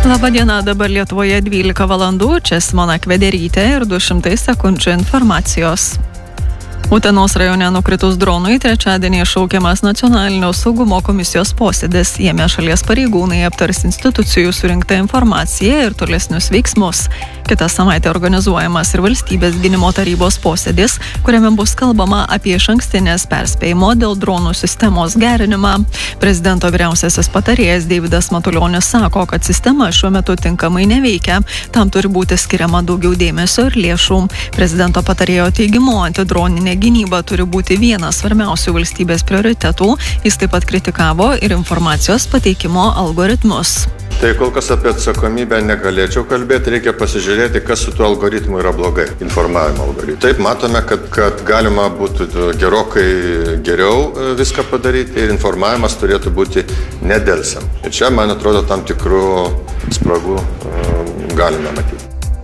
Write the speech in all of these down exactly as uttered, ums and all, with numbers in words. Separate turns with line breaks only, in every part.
Labadiena, dabar Lietuvoje dvylika valandų, čia Simona Kvederytė ir du šimtai sekundžių informacijos. Utenos rajone nukritus dronui trečiadienį šaukiamas Nacionalinio saugumo komisijos posėdis. Jame šalies pareigūnai aptars institucijų surinktą informaciją ir tolesnius veiksmus. Kitą savaitę organizuojamas ir valstybės gynimo tarybos posėdis, kuriame bus kalbama apie išankstinės perspėjimo dėl dronų sistemos gerinimą. Prezidento vyriausiasis patarėjas Deividas Matulionis sako, kad sistema šiuo metu tinkamai neveikia. Tam turi būti skiriama daugiau dėmesio ir lėšų. Prezidento patarėjo teigimu, antidroninė gynyba turi būti vienas svarbiausių valstybės prioritetų. Jis taip pat kritikavo ir informacijos pateikimo algoritmus.
Tai kol kas apie atsakomybę negalėčiau kalbėti, reikia pasižiūrėti, kas su tuo algoritmu yra blogai, informavimo algoritmu. Taip, matome, kad, kad galima būtų gerokai geriau viską padaryti ir informavimas turėtų būti nedelsiant. Ir čia, man atrodo, tam tikrų spragų galime matyti.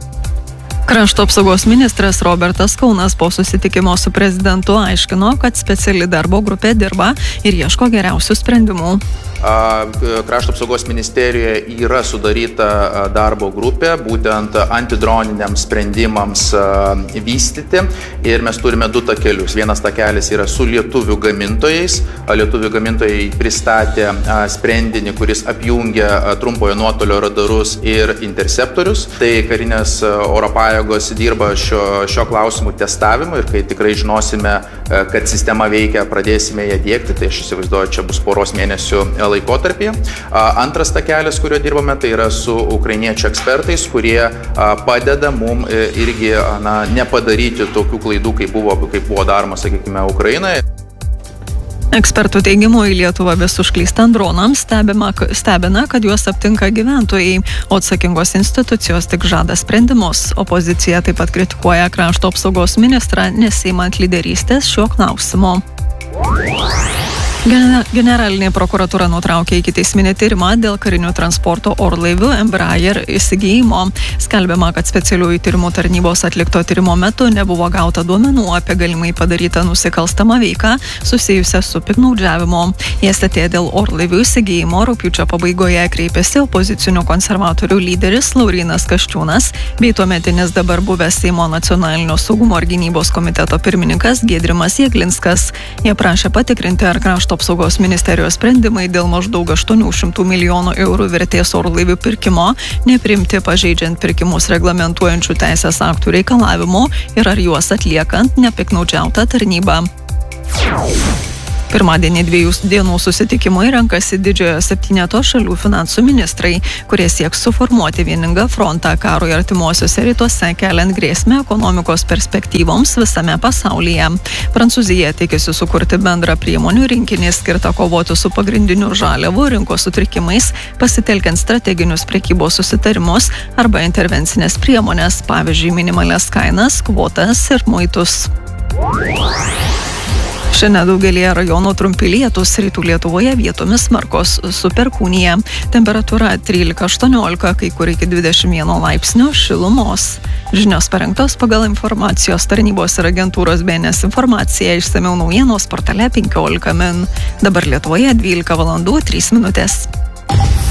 Krašto apsaugos ministras Robertas Kaunas po susitikimo su prezidentu aiškino, kad speciali darbo grupė dirba ir ieško geriausių sprendimų.
Krašto apsaugos ministerijoje yra sudaryta darbo grupė būtent antidroniniams sprendimams vystyti ir mes turime du takelius. Vienas takelis yra su lietuvių gamintojais. Lietuvių gamintojai pristatė sprendinį, kuris apjungia trumpojo nuotolio radarus ir interceptorius. Tai karinės oro pajėgos dirba šio, šio klausimų testavimo ir kai tikrai žinosime, kad sistema veikia, pradėsime ją diegti, tai aš įsivaizduoju, čia bus poros mėnesių laikotarpyje. Antras takelis, kurio dirbame, tai yra su ukrainiečių ekspertais, kurie padeda mum irgi na, nepadaryti tokių klaidų, kaip buvo, kaip buvo daroma, sakykime, Ukrainoje.
Ekspertų teigimu į Lietuvą vis užklystant dronams stebima, stebina, kad juos aptinka gyventojai, o atsakingos institucijos tik žada sprendimus. Opozicija taip pat kritikuoja krašto apsaugos ministrą, nesiimant lyderystės šiuo klausimu. Generalinė prokuratūra nutraukė ikiteisminį tyrimą dėl karinių transporto orlaivių Embraer įsigijimo. Skelbiama, kad specialiųjų tyrimų tarnybos atlikto tyrimo metu nebuvo gauta duomenų apie galimai padarytą nusikalstamą veiką susijusią su piktnaudžiavimu. Į S T T dėl orlaivių įsigijimo rugpjūčio pabaigoje kreipėsi opozicinių konservatorių lyderis Laurynas Kasčiūnas bei tuometinis dabar buvęs Seimo nacionalinio saugumo ir gynybos komiteto pirmininkas Giedrimas Jeglinskas. Jie prašė patikrinti, ar krašto apsaugos ministerijos sprendimai dėl maždaug aštuonių šimtų milijonų eurų vertės orlaivių pirkimo neprimti pažeidžiant pirkimus reglamentuojančių teisės aktų reikalavimų ir ar juos atliekant nepiktnaudžiauta tarnyba. Pirmadienį dviejų dienų susitikimui renkasi didžiojo septyneto šalių finansų ministrai, kurie sieks suformuoti vieningą frontą karui artimuosiuose rytuose, keliant grėsmę ekonomikos perspektyvoms visame pasaulyje. Prancūzija tikisi sukurti bendrą priemonių rinkinį skirtą kovoti su pagrindiniu žaliavų rinkos sutrikimais, pasitelkiant strateginius prekybos susitarimus arba intervencinės priemonės, pavyzdžiui, minimalias kainas, kvotas ir muitus. Šiandien daugelėje rajonų trumpi lietūs, rytų Lietuvoje vietomis smarkos su perkūnija. Temperatūra trylika aštuoniolika, kai kur iki dvidešimt vieno laipsnio šilumos. Žinios parengtos pagal informacijos tarnybos ir agentūros B N S informaciją, išsamiau naujienos portale penkiolika min. Dabar Lietuvoje dvylika valandų trys minutės.